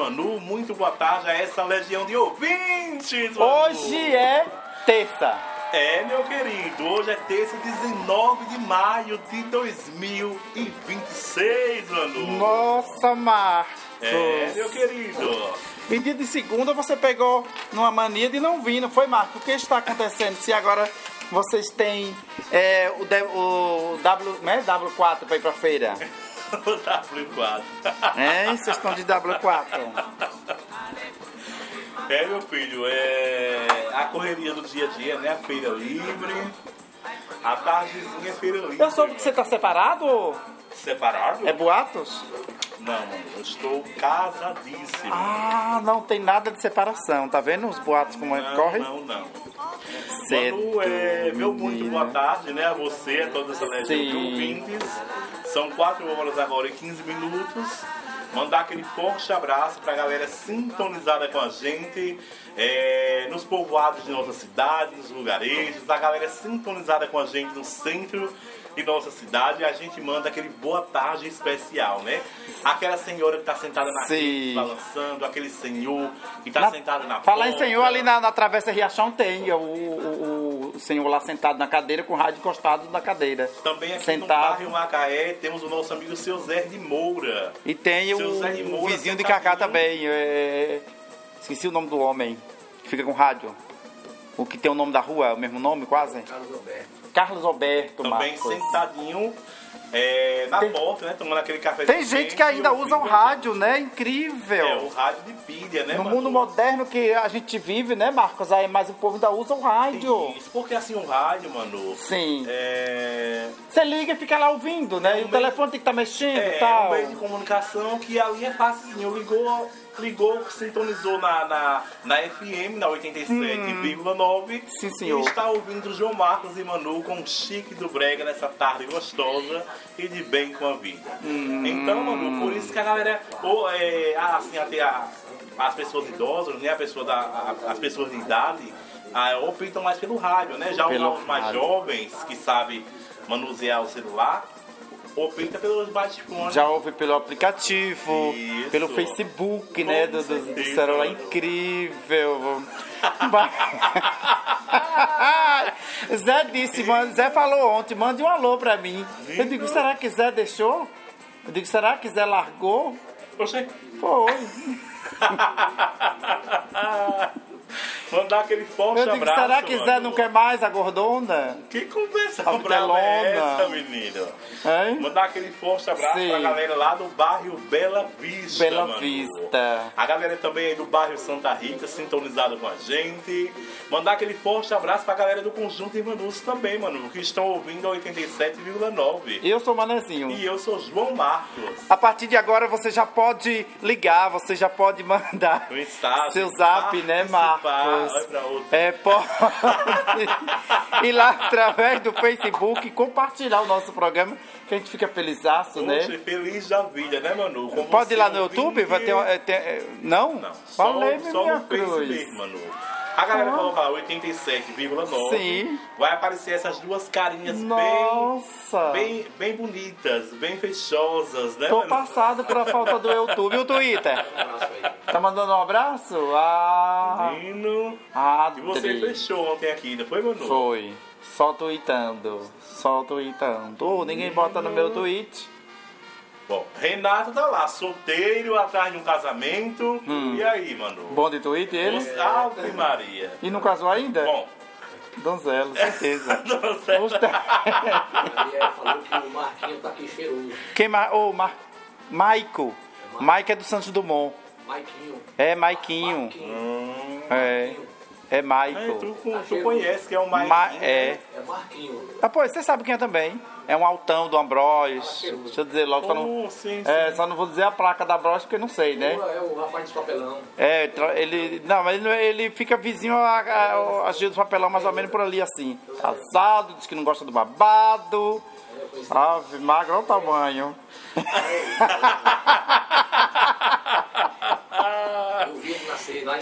Manu, muito boa tarde a essa legião de ouvintes, Manu. Hoje é terça. É, meu querido, hoje é terça, 19 de maio de 2026, Manu. Nossa, Marcos. É, meu querido. E dia de segunda você pegou numa mania de não vir, não foi, Marcos? O que está acontecendo? Se agora vocês têm o W4 para ir para feira? O W4. Vocês estão de W4. É, meu filho, a correria do dia a dia, né? A feira livre. A tardezinha é feira livre. Eu soube que você está separado? Separado? É boatos? Não, mano, eu estou casadíssimo. Ah, não tem nada de separação. Tá vendo os boatos como correm? Não. Cedo, Manu, meu muito boa tarde, né? A você, a toda essa legião de ouvintes. São 4 horas agora e 15 minutos. Mandar aquele forte abraço pra galera sintonizada com a gente, nos povoados de nossa cidade, nos lugarejos, a galera sintonizada com a gente no centro de nossa cidade. A gente manda aquele boa tarde especial, né? Aquela senhora que tá sentada na rede, balançando, aquele senhor que tá sentado na Falar porta. em senhor, ali na Travessa Riachão tem o senhor lá sentado na cadeira com o rádio encostado na cadeira. Também aqui sentado. no bairro Macaé temos o nosso amigo seu Zé de Moura. E tem o vizinho de Cacá também. Esqueci o nome do homem que fica com rádio. O que tem o nome da rua, o mesmo nome quase? Carlos Alberto. Também Marcos. sentadinho na porta, né? Tomando aquele café. Tem gente que ainda usa o rádio, né? Incrível. O rádio de pilha, né? No mundo moderno que a gente vive, né, Marcos? Aí, mas o povo ainda usa o rádio. Isso, porque assim o rádio, Manu. Sim. Você liga e fica lá ouvindo, né? E o telefone tem que estar mexendo e tal. É um meio de comunicação que ali é fácil. Ligou, sintonizou na FM, na 87,9. Sim, senhor. E está ouvindo o João Marcos e Manu com o chique do brega nessa tarde gostosa e de bem com a vida. Então, Manu, por isso que a galera, até as pessoas idosas, né, as pessoas de idade, optam mais pelo rádio, né? Já os mais jovens que sabem manusear o celular, opta pelos smartphones. Já ouve pelo aplicativo, Isso. pelo Facebook, né? Do certeza, celular. mano. Incrível. Zé disse, Zé falou ontem, mande um alô pra mim. Eu digo, será que Zé deixou? Eu digo, será que Zé largou? Oxê. Foi. Mandar aquele forte Eu digo, abraço. será que Zé não quer mais a gordona? Que conversa A brava é Belona. essa, menino? Hein? Mandar aquele forte abraço Sim. pra galera lá do bairro Bela Vista. Bela Manu. Vista. A galera também aí do bairro Santa Rita, sintonizada com a gente. Mandar aquele forte abraço pra galera do Conjunto Irmanus também, Manu, que estão ouvindo a 87,9. Eu sou o Manezinho. E eu sou João Marcos. A partir de agora você já pode ligar, você já pode mandar No estado. seu zap, né, Marcos? Vai pra outro. Pode ir lá através do Facebook e compartilhar o nosso programa, que a gente fica felizaço, né? Poxa, feliz da vida, né, Manu? Com Pode ir você lá no ouvindo. YouTube, vai ter... Não? Não, Falei, só minha no Face cruz. mesmo, Manu. A galera colocar 87,9. Sim. Vai aparecer essas duas carinhas Nossa! bem bonitas, bem fechosas, né, Tô Manu? passado pela falta do YouTube. E o Twitter? Tá mandando um abraço? Menino. E você Adri. fechou ontem aqui, não foi, Manu? Foi. Só tweetando. Ninguém bota no meu tweet. Bom, Renato tá lá, solteiro, atrás de um casamento. E aí, Manu? Bom de tweet ele? Ave Maria. E não casou ainda? Bom. Donzelo, certeza. Donzelo. Maria falou que o Marquinho tá aqui cheiroso. Quem mais? Maico. Maico é do Santos Dumont. Maiquinho. É Maiquinho. É Maico. Tu conhece que é o Maico. É. É Marquinho. Ah, pô, você sabe quem é também. É um altão do Ambros. Deixa eu dizer logo, sim. só não vou dizer a placa da Ambros porque não sei, né? É o rapaz do papelão. Mas ele fica vizinho a Gil do Papelão, mais ou menos por ali assim. Casado, diz que não gosta do babado. Ave, magro, olha o tamanho. Eu vi ele nascer lá em